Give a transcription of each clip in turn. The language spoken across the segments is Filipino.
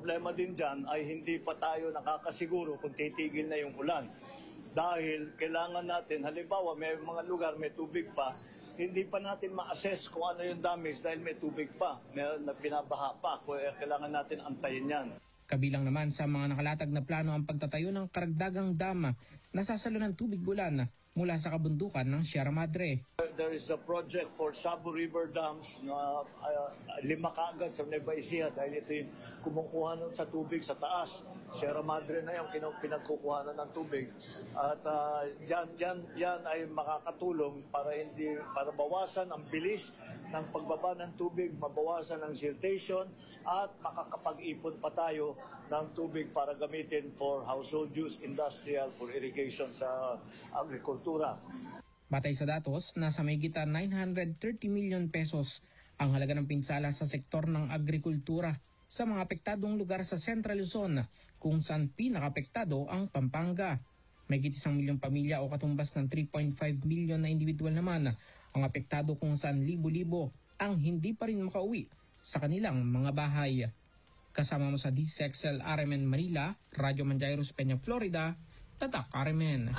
problema din dyan ay hindi pa tayo nakakasiguro kung titigil na yung ulan. Dahil kailangan natin, halimbawa may mga lugar may tubig pa, hindi pa natin ma-assess kung ano yung damage dahil may tubig pa, may binabaha pa, kailangan natin antayin yan. Kabilang naman sa mga nakalatag na plano ang pagtatayo ng karagdagang dam na sasalo ng tubig ulan mula sa kabundukan ng Sierra Madre. There is a project for Sabo River Dams na 5 kaagad sa Nueva Ecija dahil ito yung kumukuha sa tubig sa taas. Sierra Madre na yung pinagkukuha ng tubig. At yan ay makakatulong para bawasan ang bilis ng pagbaba ng tubig, mabawasan ang siltation at makakapag-ipon pa tayo ng tubig para gamitin for household use, industrial, for irrigation sa agrikultura. Batay sa datos, nasa mahigit 930 million pesos ang halaga ng pinsala sa sektor ng agrikultura sa mga apektadong lugar sa Central Luzon, kung saan pinakapektado ang Pampanga. Mahigit 1 milyong pamilya o katumbas ng 3.5 million na individual naman ang apektado, kung saan libo-libo ang hindi pa rin makauwi sa kanilang mga bahay. Kasama mo sa DCXL RMN Manila, Radyo Manjairos Peña, Florida, Tatak RMN.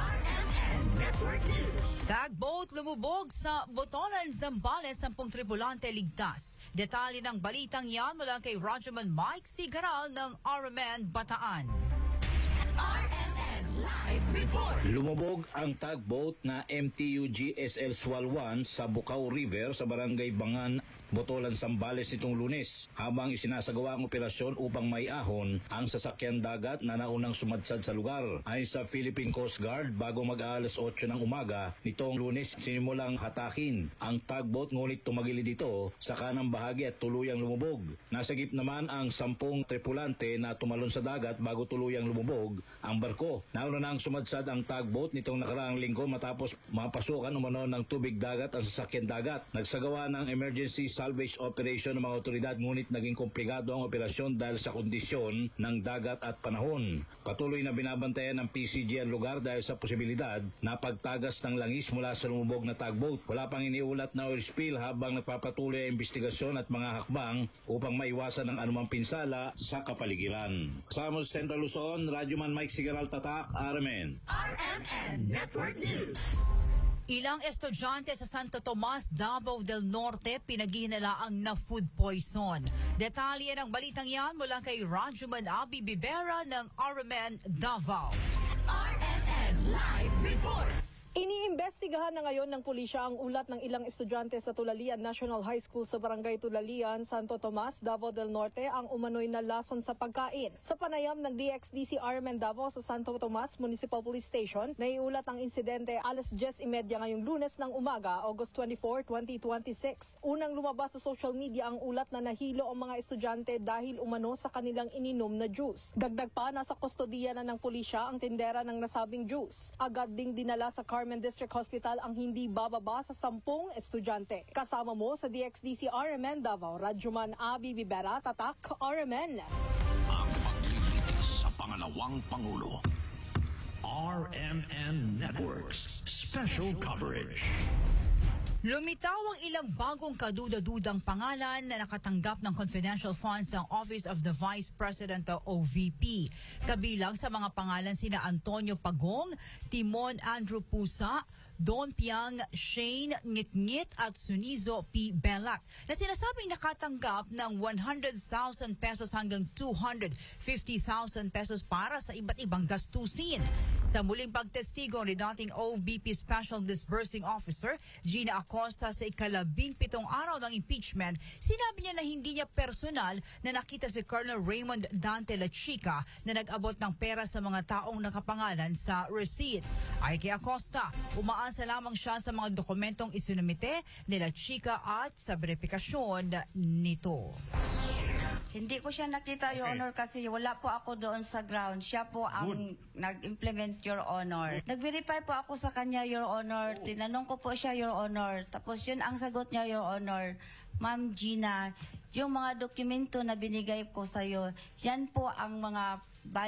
Tugboat lumubog sa Botolan, Zambales, 10 tripulante ligtas. Detalye ng balitang yan mula kay Radyoman Mike Sigaral ng RMN Bataan. RMN Live Report. Lumubog ang tugboat na MTU GSL Swal 1 sa Bukaw River sa barangay Bangan, Botolan, Zambales nitong Lunes, habang isinasagawa ang operasyon upang maiahon ang sasakyan dagat na naunang sumadsad sa lugar. Ayon sa Philippine Coast Guard, bago mag-alas 8 ng umaga nitong Lunes, sinimulang hatakin ang tugboat, ngunit tumagilid dito sa kanang bahagi at tuluyang lumubog. Nasagip naman ang 10 tripulante na tumalon sa dagat bago tuluyang lumubog ang barko. Nauna na ang sumadsad ang tugboat nitong nakaraang linggo matapos mapasukan umano ng tubig dagat ang sasakyan dagat. Nagsagawa ng emergency salvage operation ng mga otoridad, ngunit naging komplikado ang operasyon dahil sa kondisyon ng dagat at panahon. Patuloy na binabantayan ng PCG ang lugar dahil sa posibilidad na pagtagas ng langis mula sa lumubog na tugboat. Wala pang iniulat na oil spill habang nagpapatuloy ang investigasyon at mga hakbang upang maiwasan ang anumang pinsala sa kapaligiran. Kasama sa Central Luzon, Radyoman Mike Sigaral, Tatak, RMN. RMN Network News. Ilang estudyante sa Santo Tomas, Davao del Norte pinaghihinalaang na food poison. Detalye ng balitang yan mula kay Radyoman Abby Bibera ng RMN Davao. RMN Live Report. Iniimbestigahan na ngayon ng pulisya ang ulat ng ilang estudyante sa Tulalian National High School sa Barangay Tulalian, Santo Tomas, Davao del Norte ang umano'y nalason sa pagkain. Sa panayam ng DXDC RMN Davao sa Santo Tomas Municipal Police Station, naiulat ang insidente alas 10:30 ngayong Lunes ng umaga, August 24, 2026. Unang lumabas sa social media ang ulat na nahilo ang mga estudyante dahil umano sa kanilang ininom na juice. Dagdag pa, nasa kustodiya na ng pulisya ang tindera ng nasabing juice. Agad ding dinala sa Carmen District Hospital ang hindi bababa sa 10 estudyante. Kasama mo sa DXDC RMN Davao, Radyoman Abby Bibera, Tatak, RMN. Ang paglilitis sa pangalawang Pangulo. RMN Networks Special Coverage. Lumitaw ang ilang bagong kaduda-dudang pangalan na nakatanggap ng confidential funds ng Office of the Vice President o OVP. Kabilang sa mga pangalan sina Antonio Pagong, Timon Andrew Pusa, Don Piang Shane Ngit-Ngit at Sunizo P. Belak na sinasabing nakatanggap ng 100,000 pesos hanggang 250,000 pesos para sa iba't ibang gastusin. Sa muling pagtestigo ni dating OVP Special Disbursing Officer Gina Acosta sa ika-17 araw ng impeachment, sinabi niya na hindi niya personal na nakita si Colonel Raymond Dante La Chica na nag-abot ng pera sa mga taong nakapangalan sa receipts. Ay kay Acosta, umaasa lamang siya sa mga dokumentong isinumite ni La Chica at sa verifikasyon nito. Hindi ko siya nakita, Your Honor, kasi wala po ako doon sa ground. Siya po ang nag-implement, Your Honor. Nag-verify po ako sa kanya, Your Honor. Tinanong ko po siya, Your Honor. Tapos yun ang sagot niya, Your Honor. Ma'am Gina, yung mga dokumento na binigay ko sa iyo, yan po ang mga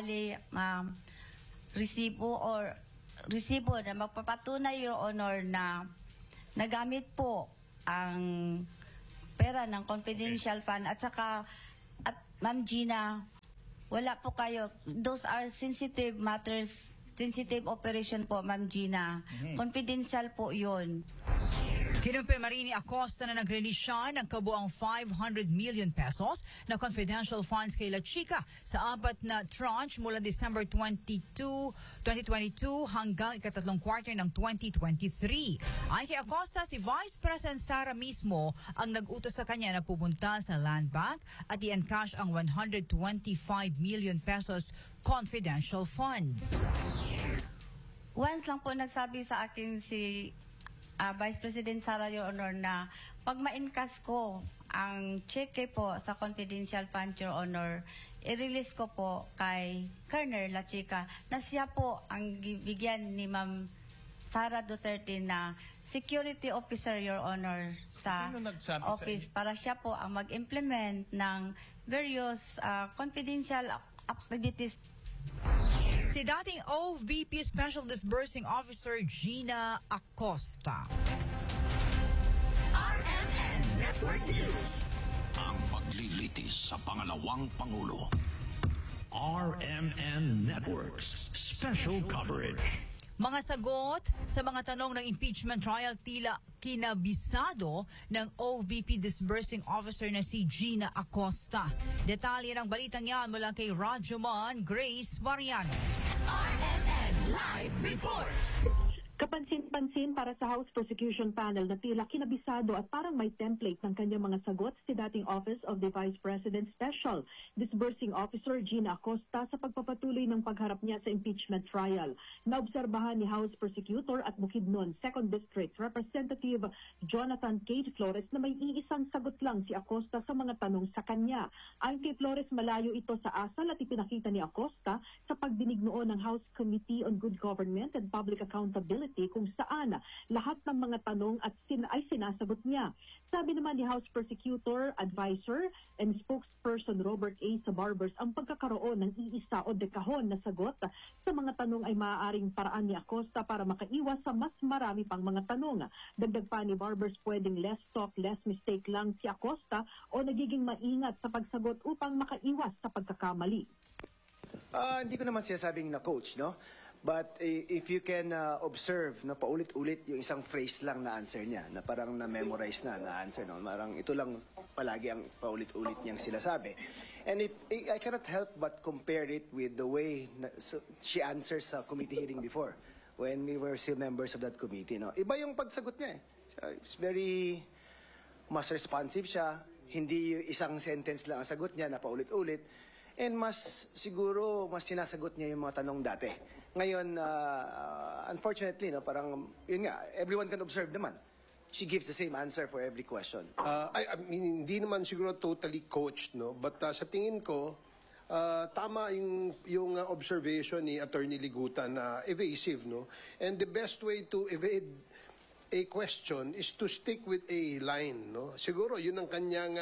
resibo na magpapatunay, Your Honor, na nagamit po ang pera ng confidential fund at saka Ma'am Gina, Wala po kayo. Those are sensitive matters, sensitive operation po, Ma'am Gina. Confidential po yun. Kinumpirma rin ni Acosta na nag-release siya ng kabuang 500 million pesos na confidential funds kay La Chica sa 4 na tranche mula December 2022 hanggang ikatlong quarter ng 2023. Ayon kay Acosta, si Vice President Sara mismo ang nag-utos sa kanya na pumunta sa Land Bank at i-encash ang 125 million pesos confidential funds. Once lang po nagsabi sa akin si Vice President Sara, Your Honor, na pag ma-encash ko ang cheque po sa confidential fund, Your Honor, i-release ko po kay Colonel La Chica na siya po ang bigyan ni Ma'am Sara Duterte na security officer, Your Honor, sa office para siya po ang mag-implement ng various confidential activities. Si dating OVP Special Disbursing Officer Gina Acosta. RMN Network News. Ang paglilitis sa pangalawang Pangulo. RMN Networks Special Coverage. Mga sagot sa mga tanong ng impeachment trial tila kinabisado ng OVP Disbursing Officer na si Gina Acosta. Detalye ng balitang yan mula kay Radyoman Grace Mariano. RMN Live Report. Kapansin-pansin para sa House Prosecution Panel na tila kinabisado at parang may template ng kanyang mga sagot si dating Office of the Vice President Special Disbursing Officer Gina Acosta sa pagpapatuloy ng pagharap niya sa impeachment trial. Naobserbahan ni House Prosecutor at Bukidnon 2nd District Representative Jonathan K. Flores na may iisang sagot lang si Acosta sa mga tanong sa kanya. Ayon kay Flores, malayo ito sa asal at ipinakita ni Acosta sa pagdinig noon ng House Committee on Good Government and Public Accountability kung saan lahat ng mga tanong ay sinasagot niya. Sabi naman ni House Prosecutor, Advisor, and Spokesperson Robert A. Sabarbers, ang pagkakaroon ng iisa o dekahon na sagot sa mga tanong ay maaaring paraan ni Acosta para makaiwas sa mas marami pang mga tanong. Dagdag pa ni Barbers, pwedeng less talk, less mistake lang si Acosta o nagiging maingat sa pagsagot upang makaiwas sa pagkakamali. Hindi ko naman sinasabing na coach, no? But if you can observe na paulit-ulit yung isang phrase lang na answer niya, na parang na-memorize na answer, no? Parang ito lang palagi ang paulit-ulit niyang sinasabi. And I cannot help but compare it with the way she answers sa committee hearing before, when we were still members of that committee, no? Iba yung pagsagot niya eh. It's very, mas responsive siya, hindi isang sentence lang ang sagot niya na paulit-ulit, and mas siguro mas sinasagot niya yung mga tanong dati. Ngayon, unfortunately, no, parang, yun nga, everyone can observe naman. She gives the same answer for every question. I mean, hindi naman siguro totally coached, no? But sa tingin ko, tama yung observation ni Attorney Ligutan na evasive, no? And the best way to evade a question is to stick with a line, no? Siguro, yun ang kanyang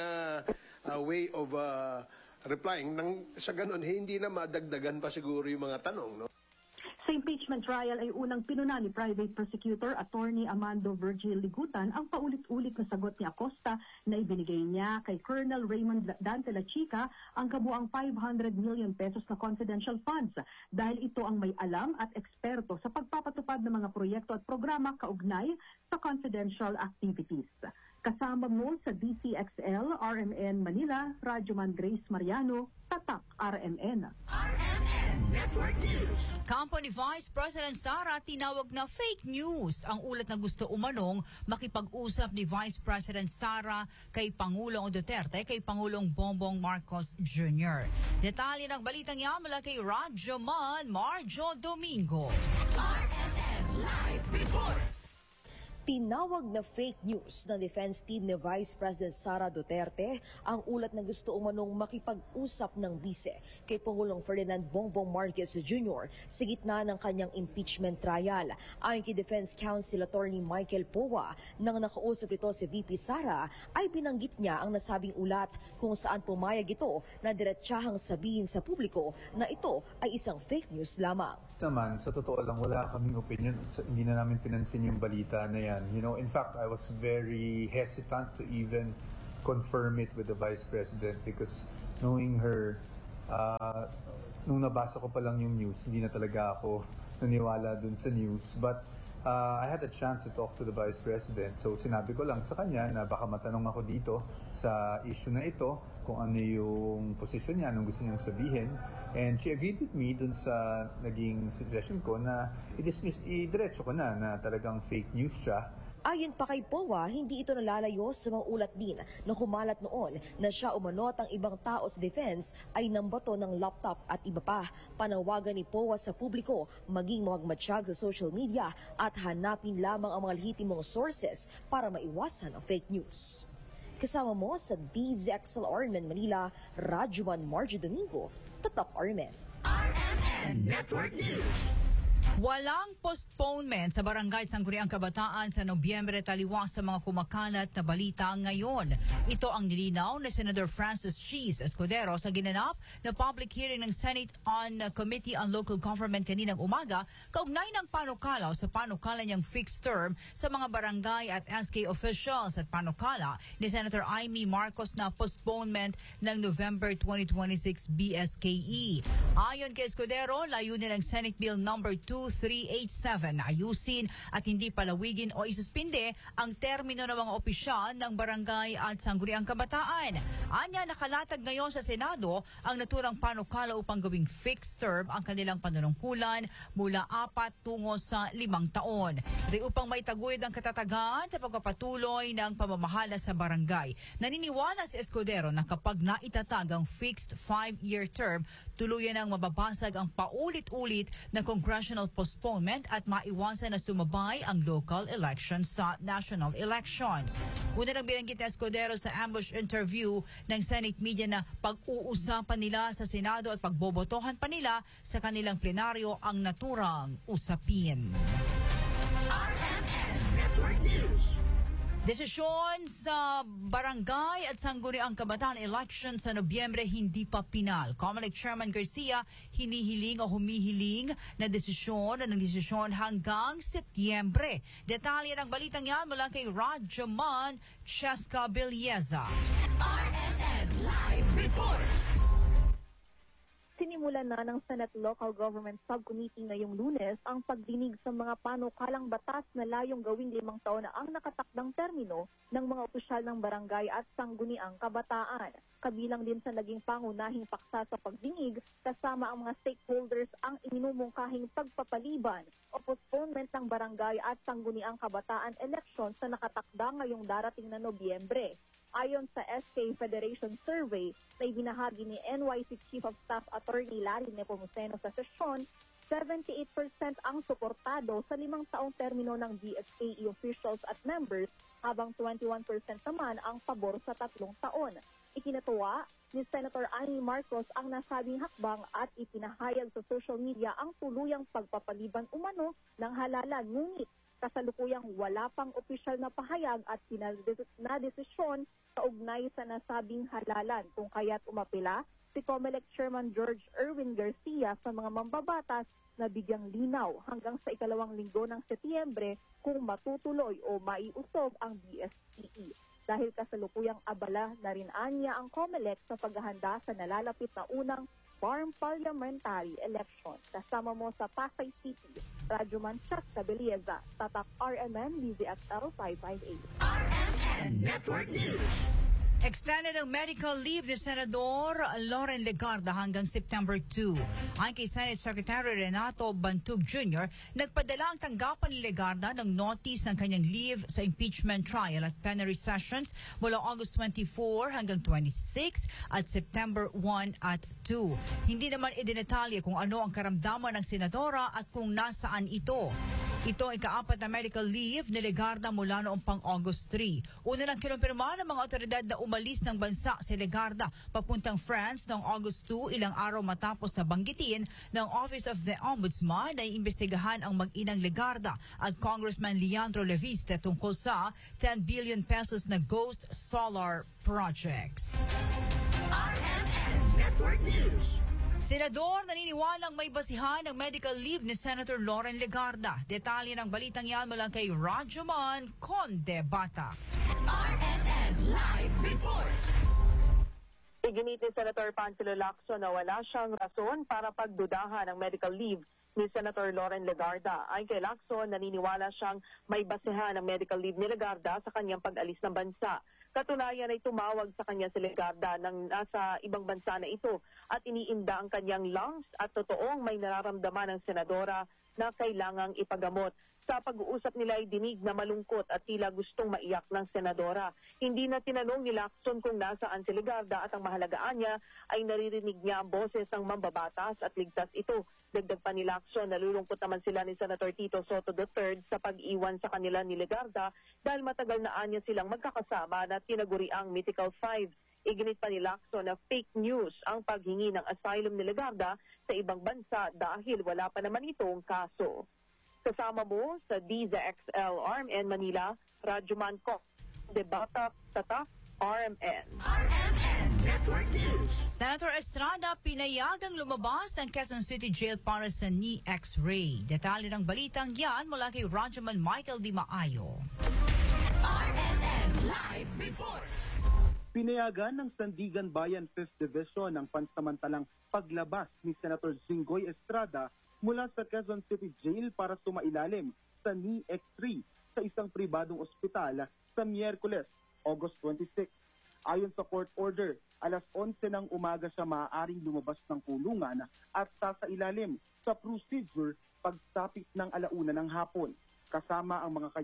way of replying. Sa ganun, hindi na madagdagan pa siguro yung mga tanong, no? Sa impeachment trial ay unang pinuna ni Private Prosecutor Attorney Amando Virgil Ligutan ang paulit-ulit na sagot ni Acosta na ibinigay niya kay Colonel Raymond Dante La Chica ang kabuang 500 million pesos na confidential funds dahil ito ang may alam at eksperto sa pagpapatupad ng mga proyekto at programa kaugnay sa confidential activities. Kasama mo sa DCXL, RMN Manila, Radyoman Grace Mariano, Tatak RMN. RMN Network News. Kampo ni Vice President Sara tinawag na fake news ang ulat na gusto umanong makipag-usap ni Vice President Sara kay Pangulong Duterte kay Pangulong Bongbong Marcos Jr. Detalye ng balitang yan mula kay Radyoman Marjo Domingo. RMN Live Report. Tinawag na fake news ng defense team ni Vice President Sara Duterte ang ulat na gusto umanong makipag-usap ng bise kay Pangulong Ferdinand Bongbong Marcos Jr. sa gitna ng kanyang impeachment trial. Ayon kay Defense Counsel Attorney Michael Powa, nang nakausap ito si VP Sara, ay binanggit niya ang nasabing ulat kung saan pumayag ito na diretsahang sabihin sa publiko na ito ay isang fake news lamang. Naman, sa totoo lang, wala kaming opinion. Hindi na namin pinansin yung balita na yan. You know, in fact, I was very hesitant to even confirm it with the Vice President because knowing her Nung nabasa ko pa lang yung news, hindi na talaga ako naniwala dun sa news. But I had a chance to talk to the Vice President. So sinabi ko lang sa kanya na baka matanong ako dito sa issue na ito, kung ano yung posisyon niya, anong gusto niyang sabihin. And she agreed with me dun sa naging suggestion ko na i-diretso ko na talagang fake news siya. Ayon pa kay POA, hindi ito nalalayo sa mga ulat din na kumalat noon na siya umano at ang ibang tao sa defense ay nambato ng laptop at iba pa. Panawagan ni POA sa publiko maging magmatsyag sa social media at hanapin lamang ang mga lehitimong sources para maiwasan ang fake news. Kasama mo sa DZXL Armen Manila, Rajuan Margie Domingo, Tatak Armen. RMN Network News. Walang postponement sa Barangay Sangguniang Kabataan sa Nobyembre taliwas sa mga kumakalat na balita ngayon. Ito ang nilinaw ni Senator Francis Cheese Escudero sa ginanap na public hearing ng Senate on Committee on Local Government kaninang umaga kaugnay ng panukala sa panukala niyang fixed term sa mga barangay at SK officials at panukala ni Senator Amy Marcos na postponement ng November 2026 BSKE. Ayon kay Escudero, layunin ng Senate Bill No. 2387 na ayusin at hindi palawigin o isuspinde ang termino ng mga opisyal ng barangay at sangguniang kabataan. Anya, nakalatag ngayon sa Senado ang naturang panukala upang gawing fixed term ang kanilang panunungkulan mula 4 tungo sa 5 taon. Ito upang may taguyod ang katatagan sa pagpapatuloy ng pamamahala sa barangay. Naniniwala si Escudero na kapag naitatag ang fixed 5-year term, tuluyan ang mababasag ang paulit-ulit na congressional postponement at maiwasan na sumabay ang local elections sa national elections. Una nang binanggit ni Escudero sa ambush interview ng Senate media na pag-uusapan nila sa Senado at pagbobotohan pa nila sa kanilang plenaryo ang naturang usapin. RMN Network News. Desisyon sa barangay at sangguniang kabataan election sa Nobyembre hindi pa pinal. COMELEC Chairman Garcia hinihiling o humihiling na desisyon hanggang Setyembre. Detalye ng balitang yan mula kay Rajaman Cheska Bilyeza. RMN Live Report. Sinimulan na ng Senate Local Government Subcommittee ngayong Lunes ang pagdinig sa mga panukalang batas na layong gawing 5 taon na ang nakatakdang termino ng mga opisyal ng barangay at sangguniang kabataan. Kabilang din sa naging pangunahing paksa sa pagdinig kasama ang mga stakeholders ang iminumungkahing pagpapaliban o postponement ng barangay at sangguniang kabataan election sa nakatakda ngayong darating na Nobyembre. Ayon sa SK Federation Survey na ibinahagi ni NYC Chief of Staff Attorney Larry Nepomuceno sa sesyon, 78% ang suportado sa 5 taong termino ng BSKE officials at members, habang 21% naman ang pabor sa 3 taon. Ikinatuwa ni Senator Amy Marcos ang nasabing hakbang at ipinahayag sa social media ang tuluyang pagpapaliban umano ng halalan, ngunit kasalukuyang wala pang opisyal na pahayag at pinadesisyon sa ugnay sa nasabing halalan, kung kaya't umapila si COMELEC Chairman George Erwin Garcia sa mga mambabatas na bigyang linaw hanggang sa 2 linggo ng Setyembre kung matutuloy o maiusog ang BSKE. Dahil kasalukuyang abala na rin anya ang COMELEC sa paghahanda sa nalalapit na unang farm parliamentary election. Kasama mo sa Pasay City, Rajuman Cheska Bilyeza, Tatak RMN DZXL 558. RMN Network News. Extended ang medical leave ni Senador Loren Legarda hanggang September 2. Ayon kay Senate Secretary Renato Bantug Jr., nagpadala ang tanggapan ni Legarda ng notice ng kanyang leave sa impeachment trial at plenary sessions mula August 24 hanggang 26 at September 1 at 2. Hindi naman idinetalye kung ano ang karamdaman ng senadora at kung nasaan ito. Ito ay ika-4 na medical leave ni Legarda mula noong pang-August 3. Una nang kinumpirma ng mga otoridad na umalis ng bansa si Legarda papuntang France noong August 2, ilang araw matapos na banggitin ng Office of the Ombudsman na iimbestigahan ang mag-inang Legarda at Congressman Leandro Leviste tungkol sa 10 billion pesos na ghost solar projects. RMN Network News. Senador naniniwalang may basihan ng medical leave ni Senator Loren Legarda. Detalye ng balitang yan mula kay Rajuman Conde Bata. RMN Live Report. Iginit ni Senator Panfilo Lacson na wala siyang rason para pagdudahan ng medical leave ni Senator Loren Legarda. Ayon kay Lacson, naniniwala siyang may basehan ang medical leave ni Legarda sa kanyang pag-alis ng bansa. Katunayan ay tumawag sa kanya si Legarda nang nasa ibang bansa na ito at iniinda ang kanyang lungs at totoong may nararamdaman ng senadora na kailangang ipagamot. Sa pag-uusap nila ay dinig na malungkot at tila gustong maiyak ng senadora. Hindi na tinanong ni Lacson kung nasaan si Legarda at ang mahalagaan niya ay naririnig niya ang boses ng mambabatas at ligtas ito. Dagdag pa ni Lacson, nalulungkot naman sila ni Senator Tito Soto III sa pag-iwan sa kanila ni Legarda dahil matagal na anya silang magkakasama na tinaguri ang Mythical Five. Iginit pa ni Lacson na fake news ang paghingi ng asylum ni Legarda sa ibang bansa dahil wala pa naman itong kaso. Kasama mo sa DZXL RMN Manila, Radyoman Ko, Debata Tatak, RMN. RMN Network News. Senator Estrada pinayagang lumabas ng Quezon City Jail para sa knee X-ray. Detalye ng balitang yan mula kay Radyoman Michael Di Maayo. RMN Live Report. Pinayagan ng Sandigan Bayan 5th Division ang pansamantalang paglabas ni Senator Jinggoy Estrada mula sa Quezon City Jail para sumailalim sa knee X-ray sa isang pribadong ospital sa Miyerkules, August 26. Ayon sa court order, alas 11 ng umaga siya maaaring lumabas ng kulungan at sasailalim sa procedure pagsapit ng alauna ng hapon kasama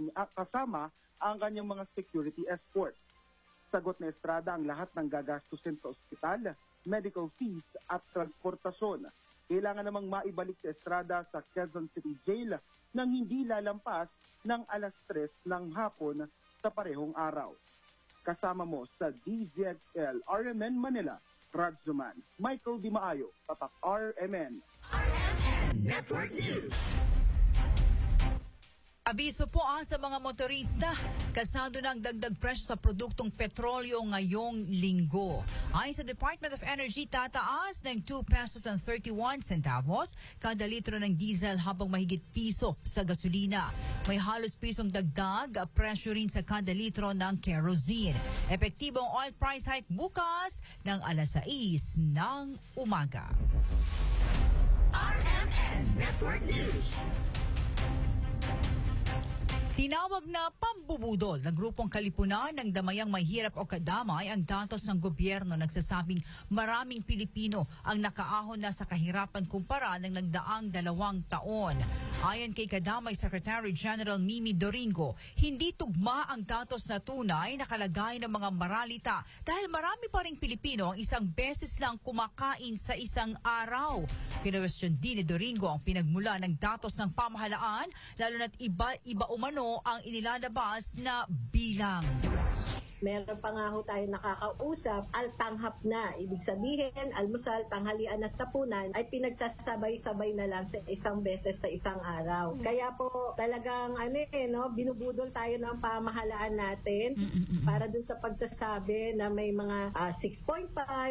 ang kanyang mga security escort. Sagot na Estrada ang lahat ng gagastusin sa ospital, medical fees at transportasyon. Kailangan namang maibalik si Estrada sa Quezon City Jail nang hindi lalampas ng alas 3 ng hapon sa parehong araw. Kasama mo sa DZXL RMN Manila, Radyoman Michael Di Maayo, Tatak RMN. RMN Network News. Abiso po sa mga motorista, kasado ng dagdag presyo sa produktong petrolyo ngayong linggo. Ayon sa Department of Energy, tataas ng 2 pesos and 31 centavos kada litro ng diesel habang mahigit piso sa gasolina. May halos pisong dagdag presyo rin sa kada litro ng kerosene. Epektibong oil price hike bukas ng alas 6 ng umaga. RMN Network News. Tinawag na pambubudol ng grupong Kalipunan ng Damayang Mahirap o Kadamay ang datos ng gobyerno, nagsasabing maraming Pilipino ang nakaahon na sa kahirapan kumpara ng nagdaang 2 taon. Ayon kay Kadamay Secretary General Mimi Doringo, hindi tugma ang datos na tunay na kalagayan ng mga maralita dahil marami pa ring Pilipino ang isang beses lang kumakain sa isang araw. Kinwestiyon din ni Doringo ang pinagmula ng datos ng pamahalaan, lalo na't iba umano ang inilalabas na bilang. Meron pa nga ho tayo nakakausap, altanghap na. Ibig sabihin, almusal, tanghalian at tapunan ay pinagsasabay-sabay na lang sa isang beses sa isang araw. Kaya po talagang binubudol tayo ng pamahalaan natin para dun sa pagsasabi na may mga 6.5,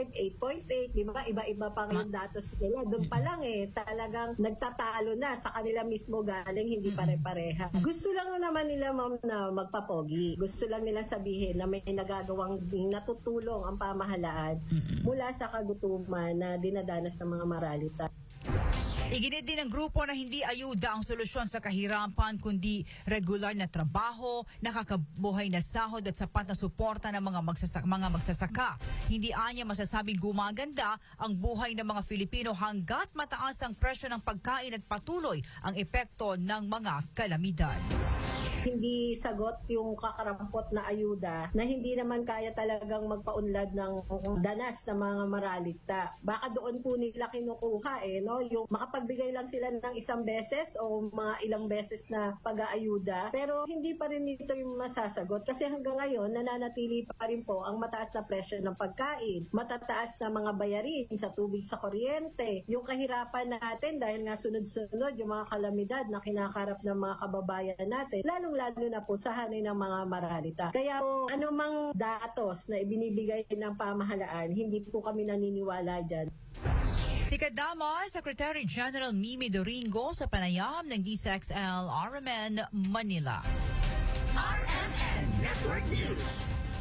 8.8, di ba? Iba-iba pa yung datos nila. Doon pa lang talagang nagtatalo na sa kanila mismo galing, hindi pare-pareha. Gusto lang naman nila, ma'am, na magpapogi. Gusto lang nilang sabihin na may nagagawang natutulong ang pamahalaan mula sa kagutuman na dinadanas ng mga maralita. Iginit din ng grupo na hindi ayuda ang solusyon sa kahirapan kundi regular na trabaho, nakakabuhay na sahod at sapat na suporta ng mga magsasaka. Hindi anya masasabing gumaganda ang buhay ng mga Filipino hanggat mataas ang presyo ng pagkain at patuloy ang epekto ng mga kalamidad. Hindi sagot yung kakarampot na ayuda na hindi naman kaya talagang magpaunlad ng danas ng mga maralita. Baka doon po nila kinukuha yung makapagbigay lang sila ng isang beses o mga ilang beses na pag-aayuda. Pero hindi pa rin ito yung masasagot kasi hanggang ngayon nananatili pa rin po ang mataas na presyo ng pagkain, matataas na mga bayarin sa tubig, sa kuryente, yung kahirapan natin dahil nga sunod-sunod yung mga kalamidad na kinakarap ng mga kababayan natin, lalo na po sa hanay ng mga maralita. Kaya po, anumang datos na ibinibigay ng pamahalaan, hindi po kami naniniwala dyan. Si Kadamay Secretary General Mimi Doringo sa panayam ng DZXL RMN Manila. RMN Network News.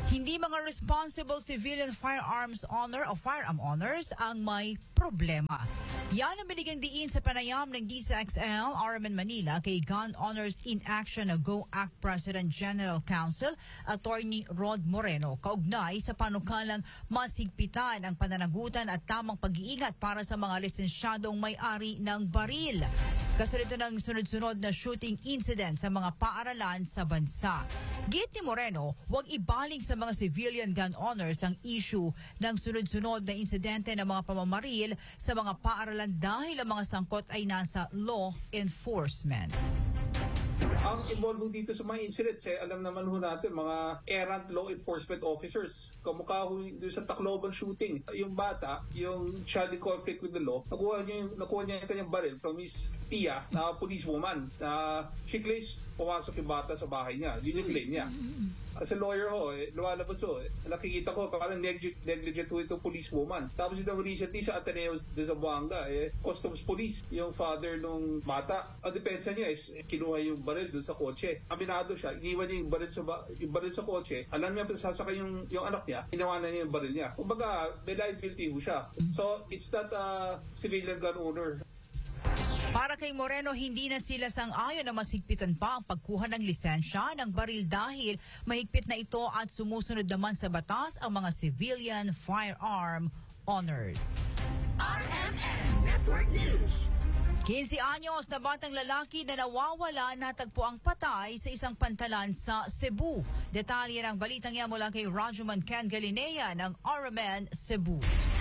Hindi mga responsible civilian firearms owner o firearm owners ang may problema. Yan ang binigyang diin sa panayam ng DCXL RMN Manila kay Gun Owners in Action na Go Act President General Counsel Attorney Rod Moreno kaugnay sa panukalang masigpitan ang pananagutan at tamang pag-iingat para sa mga lisensyadong may-ari ng baril. Kasunod ng sunod-sunod na shooting incident sa mga paaralan sa bansa. Git ni Moreno, huwag ibaling sa mga civilian gun owners ang issue ng sunod-sunod na insidente ng mga pamamaril sa mga paaralan dahil ang mga sangkot ay nasa law enforcement. Ang involved dito sa mga incidents, alam naman ho natin, mga errant law enforcement officers. Kamukha ho doon sa Tacloban shooting. Yung bata, yung child in conflict with the law, nakuha niya yung kanyang baril from his tiya na policewoman na she claims pumasok yung bata sa bahay niya. Yun yung claim niya. As a lawyer ho, lumalabas ho, nakikita ko parang negligent ho itong policewoman. Tapos itong recently sa Ateneo de Zamboanga, customs police, yung father nung bata. Ang depensa niya is kinuha yung baril doon sa kotse. Aminado siya, iniwan niya yung baril sa kotse. Alam niya sasakay yung anak niya, inawanan niya yung baril niya. Kumbaga, may liability ho siya. So, it's not a civilian gun owner. Para kay Moreno, hindi na sila sang-ayon na masigpitan pa ang pagkuha ng lisensya ng baril dahil mahigpit na ito at sumusunod naman sa batas ang mga civilian firearm owners. RMN Network News. 15 anyos na batang lalaki na nawawala natagpo ang patay sa isang pantalan sa Cebu. Detalye ng balitang yan mula kay Rajuman Ken Galinea ng RMN Cebu.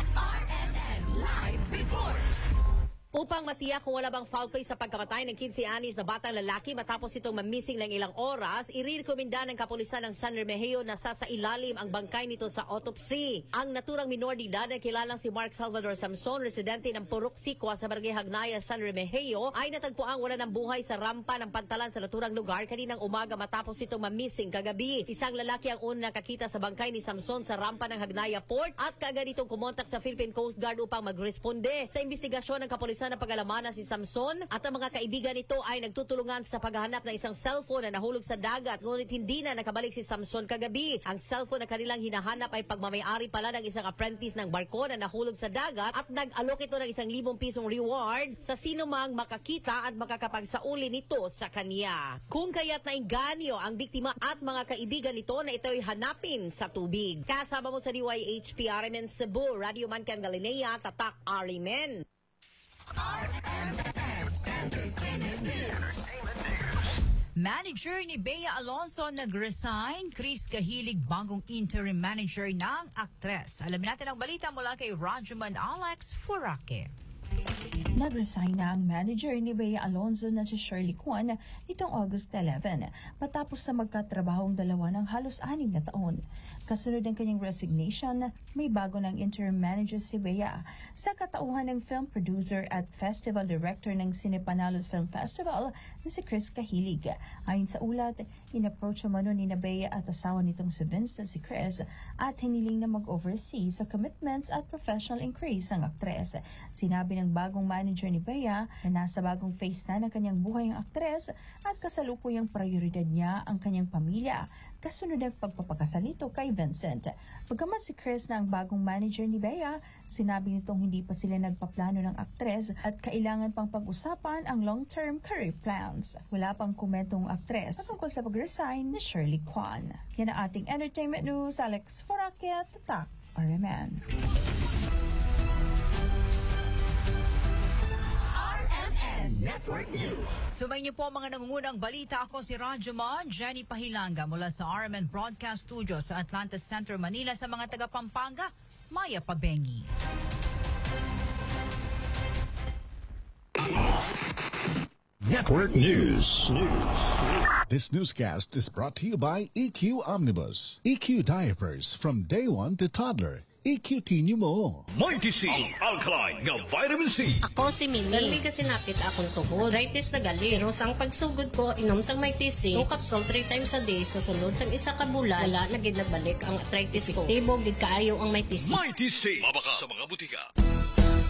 RMN Live Report. Upang matiyak kung wala bang foul play sa pagkamatay ng 15 anis na batang lalaki matapos itong mamising ng ilang oras, irekomenda ng kapulisan ng San Remigio na sasailalim ang bangkay nito sa autopsy. Ang naturang minor de edad na kilalang si Mark Salvador Samson, residente ng Purok Sikwa sa Barangay Hagnaya, San Remigio, ay natagpuang wala ng buhay sa rampa ng pantalan sa naturang lugar kaninang umaga matapos itong mamising kagabi. Isang lalaki ang una nakakita sa bangkay ni Samson sa rampa ng Hagnaya Port at kaagad itong kumontak sa Philippine Coast Guard upang magresponde. Sa investigasyon ng kapulisan na pag-alamanan si Samson at ang mga kaibigan nito ay nagtutulungan sa paghahanap ng isang cellphone na nahulog sa dagat, ngunit hindi na nakabalik si Samson kagabi. Ang cellphone na kanilang hinahanap ay pagmamayari pala ng isang apprentice ng barko na nahulog sa dagat at nag-alok ito ng 1,000 pisong reward sa sino mang makakita at makakapagsauli nito sa kanya. Kung kaya't nainganyo ang biktima at mga kaibigan nito na ito'y hanapin sa tubig. Kasama mo sa DYHP RMN Cebu, Radio Man Ken Galinea, Tatak RMN. Manager ni Bea Alonso nag-resign, Chris Kahilig bagong interim manager ng aktres. Alamin natin ang balita mula kay Rajuman Alex Furake. Nag-resign na ang manager ni Bea Alonso na si Shirley Kwan nitong August 11 matapos sa magkatrabahong dalawa ng halos 6 na taon. Kasunod ng kanyang resignation, may bago ng interim manager si Bea sa katauhan ng film producer at festival director ng Cinepanalo Film Festival na si Chris Kahilig. Ayon sa ulat, in-approach umano ni Bea at asawa nitong si Vince na si Chris at hiniling na mag-oversee sa commitments at professional increase ang aktres. Sinabi ng bagong manager ni Bea na nasa bagong phase na ng kanyang buhay ang aktres at kasalukuyang prioridad niya ang kanyang pamilya. Kasunod ang pagpapakasal nito kay Vincent. Pagkamat si Chris na ang bagong manager ni Bea, sinabi nitong hindi pa sila nagpaplano ng aktres at kailangan pang pag-usapan ang long-term career plans. Wala pang komentong aktres patungkol sa pag-resign ni Shirley Kwan. Yan ang ating entertainment news. Alex Forakia, Tatak, RMN. Network News. Sumayin niyo po mga nangungunang balita. Ako si Rajuman Jenny Pahilanga mula sa RMN Broadcast Studio sa Atlanta Center, Manila. Sa mga taga Pampanga, Maya Pabengi. Network News. This newscast is brought to you by EQ Omnibus. EQ diapers from day 1 to toddler. EQT nyo mo. Mighty C, ang alkaline nga vitamin C. Ako si Mimi. Dali kasi napit akong tuhod. Arthritis na gali. Pero sang pagsugod ko, inom sang Mighty C. 2 capsule 3 times a day. Sa sunod sang isa ka bulan, wala na gid nagbalik ang arthritis ko. Tibog gid kaayo ang Mighty C. Mighty C. Mabaka sa mga butika.